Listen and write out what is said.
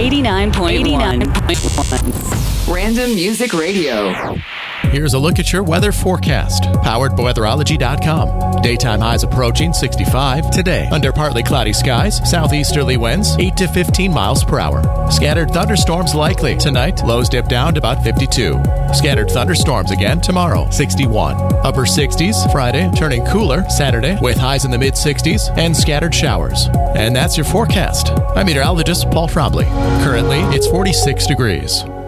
89.1. Random Music Radio. Here's a look at your weather forecast, powered by weatherology.com. Daytime highs approaching 65 today. Under partly cloudy skies, southeasterly winds 8 to 15 miles per hour. Scattered thunderstorms likely. Tonight, lows dip down to about 52. Scattered thunderstorms again tomorrow, 61. Upper 60s Friday, turning cooler Saturday with highs in the mid-60s and scattered showers. And that's your forecast. I'm meteorologist Paul Frobley. Currently, it's 46 degrees.